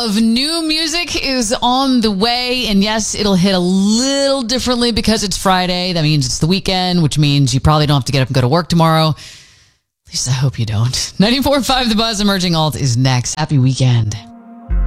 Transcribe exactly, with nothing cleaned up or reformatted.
of new music is on the way. And yes, it'll hit a little differently because it's Friday. That means it's the weekend, which means you probably don't have to get up and go to work tomorrow. At least I hope you don't. ninety-four point five The Buzz, Emerging Alt is next. Happy weekend.